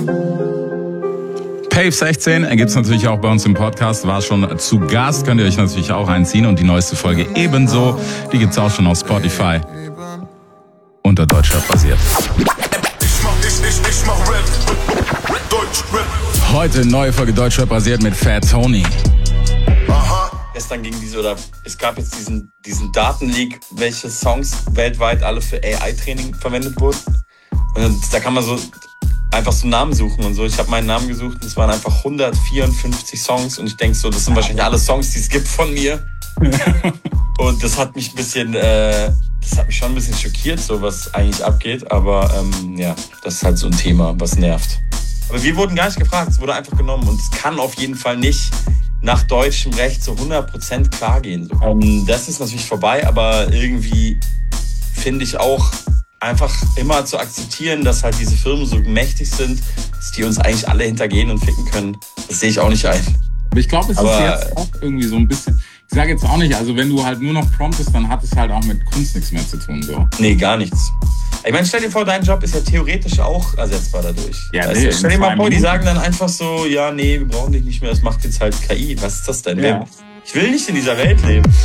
Pave 16 gibt es natürlich auch bei uns im Podcast, war schon zu Gast, könnt ihr euch natürlich auch reinziehen und die neueste Folge ebenso, die gibt's auch schon auf Spotify unter Deutschrap basiert. Ich mach Rap, Deutschrap. Heute neue Folge Deutschrap basiert mit Fat Tony. Gestern es gab jetzt diesen Datenleak, welche Songs weltweit alle für AI-Training verwendet wurden. Und da kann man so einfach so Namen suchen und so. Ich habe meinen Namen gesucht und es waren einfach 154 Songs und ich denke so, das sind wahrscheinlich alle Songs, die es gibt von mir. Und das hat mich schon ein bisschen schockiert, so was eigentlich abgeht. Aber ja, das ist halt so ein Thema, was nervt. Aber wir wurden gar nicht gefragt, es wurde einfach genommen und es kann auf jeden Fall nicht nach deutschem Recht so 100% klar gehen. Das ist natürlich vorbei, aber irgendwie finde ich auch einfach immer zu akzeptieren, dass halt diese Firmen so mächtig sind, dass die uns eigentlich alle hintergehen und ficken können. Das sehe ich auch nicht ein. Aber ich glaube, es ist jetzt auch irgendwie so ein bisschen, ich sage jetzt auch nicht, also wenn du halt nur noch promptest, dann hat es halt auch mit Kunst nichts mehr zu tun. So. Nee, gar nichts. Ich meine, stell dir vor, dein Job ist ja theoretisch auch ersetzbar dadurch. Ja, weißt du, stell dir mal vor, die sagen dann einfach so, ja, nee, wir brauchen dich nicht mehr, das macht jetzt halt KI. Was ist das denn? Ja. Ich will nicht in dieser Welt leben.